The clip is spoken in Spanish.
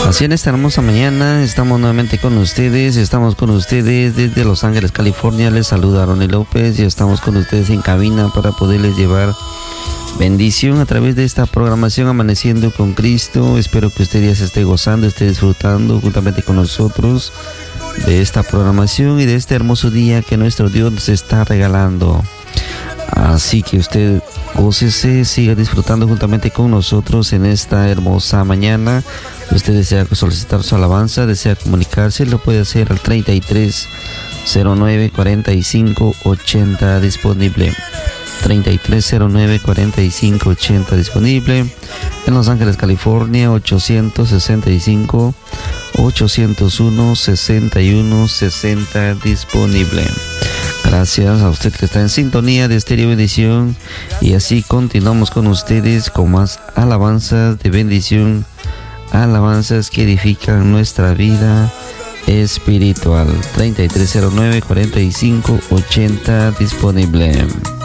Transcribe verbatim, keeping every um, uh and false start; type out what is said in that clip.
Así en esta hermosa mañana estamos nuevamente con ustedes, estamos con ustedes desde Los Ángeles, California. Les saluda Ronnie López y estamos con ustedes en cabina para poderles llevar bendición a través de esta programación Amaneciendo con Cristo. Espero que usted ya se esté gozando, esté disfrutando juntamente con nosotros de esta programación y de este hermoso día que nuestro Dios nos está regalando. Así que usted gócese, siga disfrutando juntamente con nosotros en esta hermosa mañana. Usted desea solicitar su alabanza, desea comunicarse, lo puede hacer al treinta y tres cero nueve cuarenta y cinco ochenta disponible. treinta y tres cero nueve cuarenta y cinco ochenta disponible. En Los Ángeles, California, ochocientos sesenta y cinco ochocientos uno sesenta y uno sesenta disponible. Gracias a usted que está en sintonía de Estéreo Bendición. Y así continuamos con ustedes con más alabanzas de bendición, alabanzas que edifican nuestra vida espiritual. treinta y tres cero nueve cuarenta y cinco ochenta disponible.